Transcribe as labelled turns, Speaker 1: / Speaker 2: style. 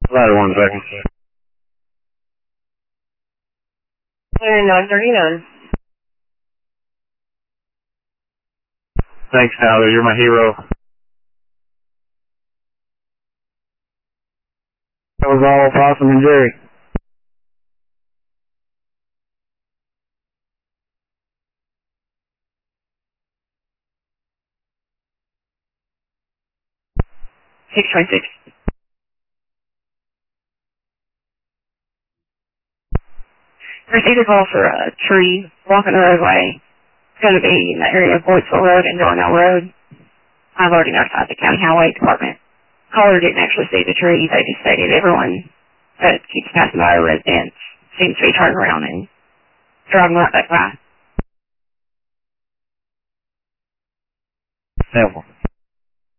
Speaker 1: Ladder 1 second.
Speaker 2: 939.
Speaker 1: Thanks, Tyler. You're my hero. That was all Possum and Jerry.
Speaker 2: Six 26. Received a call for a tree blocking the roadway. It's going to be in the area of Boydesville Road and Darnell Road. I've already notified the County Highway Department. Caller didn't actually see the tree. They just stated everyone that keeps passing by our residence seems to be turning around and driving right back by.
Speaker 1: Never.